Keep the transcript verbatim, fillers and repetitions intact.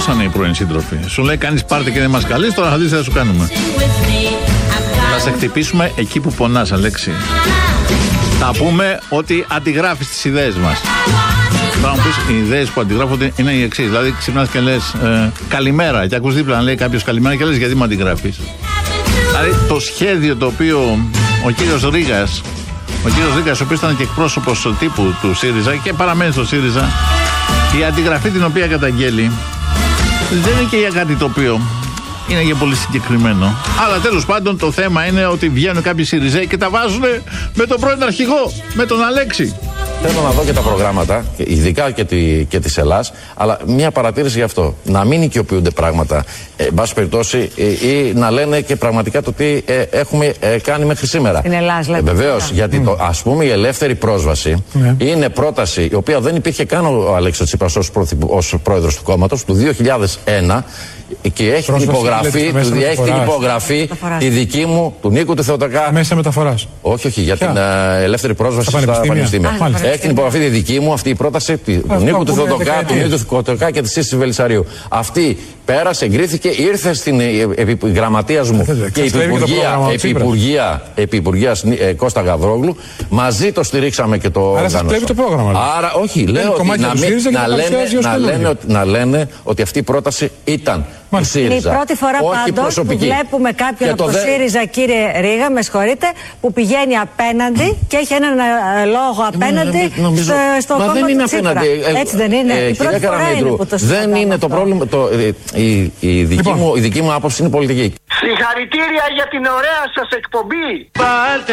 πονάσανε οι πρώην σύντροφοι. Σου λέει κάνεις πάρτι και δεν μας καλείς, τώρα θα δεις τι θα σου κάνουμε. Θα σε χτυπήσουμε εκεί που πονάς, Αλέξη. Θα πούμε ότι αντιγράφεις τις ιδέες μας. Τώρα μου πεις, οι ιδέες που αντιγράφονται είναι οι εξής. Δηλαδή ξυπνάς και λες ε, καλημέρα και ακούς δίπλα να λέει κάποιος καλημέρα και λες γιατί μου αντιγράφεις. Δηλαδή το σχέδιο το οποίο ο κύριος Ρήγας, ο κύριος Ρήγας ο οποίος ήταν και εκπρόσωπος τύπου του ΣΥΡΙΖΑ και παραμένει στο ΣΥΡΙΖΑ, η αντιγραφή την οποία καταγγέλει δεν είναι και για κάτι το οποίο είναι για πολύ συγκεκριμένο. Αλλά τέλος πάντων το θέμα είναι ότι βγαίνουν κάποιοι ΣΥΡΙΖΑΙ και τα βάζουν με τον πρώην αρχηγό, με τον Αλέξη. Θέλω να δω και τα προγράμματα, ειδικά και, τη, και της Ελλάς, αλλά μια παρατήρηση γι' αυτό. Να μην οικειοποιούνται πράγματα, ε, εν πάση περιπτώσει, ε, ή να λένε και πραγματικά το τι ε, έχουμε ε, κάνει μέχρι σήμερα. Στην Ελλάδα, δηλαδή. Ε, Βεβαίως, yeah. γιατί mm. το, ας πούμε η ελεύθερη πρόσβαση yeah. είναι πρόταση η οποία δεν υπήρχε καν ο Αλέξης Τσίπρας ως, ως πρόεδρος του κόμματος του δύο χιλιάδες ένα. Και έχει την υπογραφή, έχει την υπογραφή η δική μου, του Νίκου του Θεοτοκά. Μέσα μεταφοράς. Όχι, όχι, για Ποια? την uh, ελεύθερη πρόσβαση στα πανεπιστήμια. πανεπιστήμια. Έχει την υπογραφή τη δική μου, αυτή η πρόταση του Νίκου του Θεοτοκά, του Νίκου του Θεοτοκά και τη Σύσης Βελισσαρίου. Αυτή πέρασε, εγκρίθηκε, ήρθε στην γραμματεία μου και η Υπουργεία Κώστα Γαβρόγλου. Μαζί το στηρίξαμε και το οργανώσαμε. Άρα το πρόγραμμα. Άρα, όχι, λέω να λένε ότι αυτή η πρόταση ήταν. Είναι η πρώτη φορά πάντως που βλέπουμε κάποιον από το δε... ΣΥΡΙΖΑ, κύριε Ρήγα, με συγχωρείτε, που πηγαίνει απέναντι και έχει έναν λόγο απέναντι νομίζω, στο, στο κόμμα του Τσίπρα. Έτσι δεν είναι? Ε, η πρώτη φορά είναι που το συζητάμε. Δεν είναι αυτό. Το πρόβλημα. Το, η, η, δική λοιπόν. μου, η δική μου άποψη είναι πολιτική. Συγχαρητήρια για την ωραία σας εκπομπή.